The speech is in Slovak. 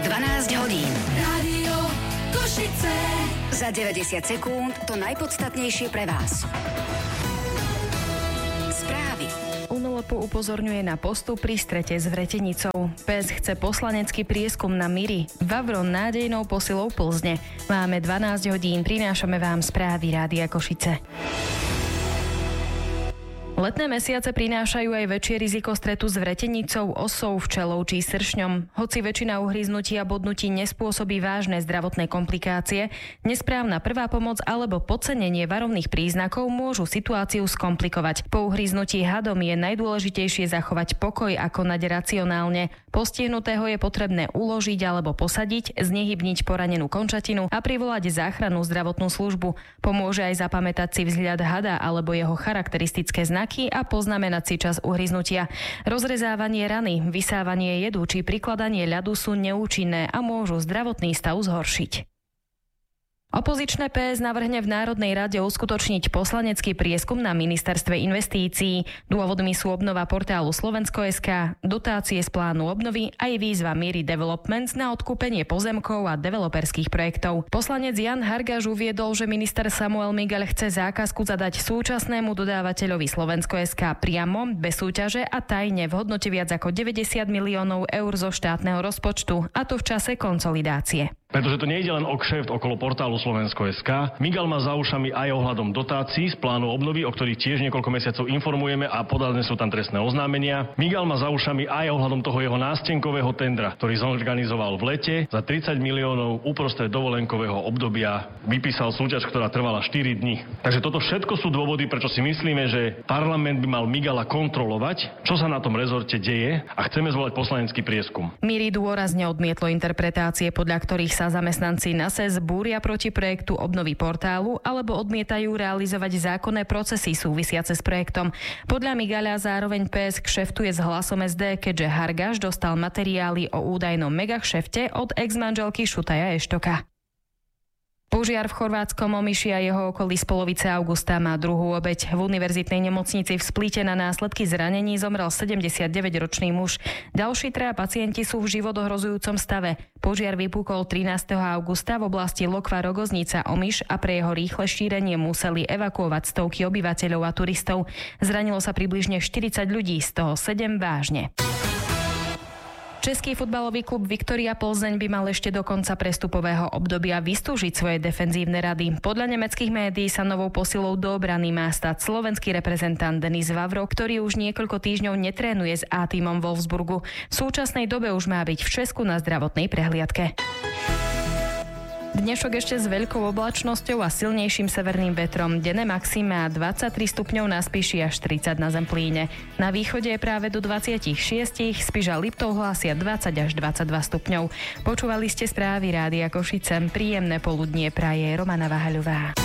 12 hodín. Rádio Košice. Za 90 sekúnd to najpodstatnejšie pre vás. Správy. UNLP upozorňuje na postup pri strete s Vretenicou. PES chce poslanecký prieskum na Miri. Vavron nádejnou posilou Plzne. Máme 12 hodín, prinášame vám správy Rádia Košice. Letné mesiace prinášajú aj väčšie riziko stretu s vretenicou, osou, včelou či sršňom. Hoci väčšina uhryznutí a bodnutí nespôsobí vážne zdravotné komplikácie, nesprávna prvá pomoc alebo podcenenie varovných príznakov môžu situáciu skomplikovať. Po uhryznutí hadom je najdôležitejšie zachovať pokoj a konať racionálne. Postihnutého je potrebné uložiť alebo posadiť, znehybniť poranenú končatinu a privolať záchrannú zdravotnú službu. Pomôže aj zapamätať si vzhľad hada alebo jeho charakteristické znaky a poznamenať si čas uhryznutia. Rozrezávanie rany, vysávanie jedu či prikladanie ľadu sú neúčinné a môžu zdravotný stav zhoršiť. Opozičné PS navrhne v Národnej rade uskutočniť poslanecký prieskum na ministerstve investícií. Dôvodmi sú obnova portálu Slovensko.sk, dotácie z plánu obnovy aj výzva Miri Developments na odkúpenie pozemkov a developerských projektov. Poslanec Jan Hargáš uviedol, že minister Samuel Migaľ chce zákazku zadať súčasnému dodávateľovi Slovensko.sk priamo, bez súťaže a tajne v hodnote viac ako 90 miliónov eur zo štátneho rozpočtu, a to v čase konsolidácie. Pretože to nejde len o kšeft okolo portálu Slovensko.sk. Migal má za ušami aj ohľadom dotácií z plánu obnovy, o ktorých tiež niekoľko mesiacov informujeme a podané sú tam trestné oznámenia. Migal má za ušami aj ohľadom toho jeho nástenkového tendra, ktorý zorganizoval v lete za 30 miliónov uprostred dovolenkového obdobia. Vypísal súťaž, ktorá trvala 4 dni. Takže toto všetko sú dôvody, prečo si myslíme, že parlament by mal Migala kontrolovať, čo sa na tom rezorte deje, a chceme zvolať poslanecký prieskum. Miri dôrazne odmietlo interpretácie, podľa ktorých sa zamestnanci na SES búria proti projektu obnovy portálu alebo odmietajú realizovať zákonné procesy súvisiace s projektom. Podľa Migaľa zároveň PS kšeftuje s Hlasom SD, keďže Hargáš dostal materiály o údajnom megakšefte od ex-manželky Šutaja Eštoka. Požiar v chorvátskom Omiši a jeho okolí z polovice augusta má druhú obeť. V univerzitnej nemocnici v Splite na následky zranení zomrel 79-ročný muž. Ďalší traja pacienti sú v životohrozujúcom stave. Požiar vypukol 13. augusta v oblasti Lokva-Rogoznica Omiš a pre jeho rýchle šírenie museli evakuovať stovky obyvateľov a turistov. Zranilo sa približne 40 ľudí, z toho 7 vážne. Český futbalový klub Viktoria Plzeň by mal ešte do konca prestupového obdobia vystúžiť svoje defenzívne rady. Podľa nemeckých médií sa novou posilou do obrany má stať slovenský reprezentant Denis Vavro, ktorý už niekoľko týždňov netrénuje s A-tímom Wolfsburgu. V súčasnej dobe už má byť v Česku na zdravotnej prehliadke. Dnešok ešte s veľkou oblačnosťou a silnejším severným vetrom. Denné maxima 23 stupňov na Spiši až 30 na Zemplíne. Na východe je práve do 26, Spiš a Liptov hlásia 20 až 22 stupňov. Počúvali ste správy Rádia Košice. Príjemné poludnie praje Romana Vahaľová.